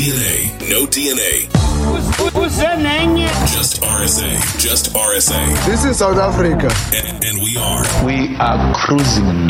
DNA. No DNA. What's that name? Just RSA. Just RSA. This is South Africa. And we are. We are cruising